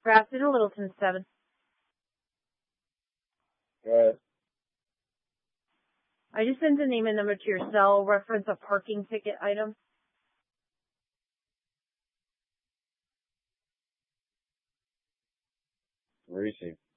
Grafton to Littleton, 7. Good. I just sent the name and number to your cell. Reference a parking ticket item. Receive.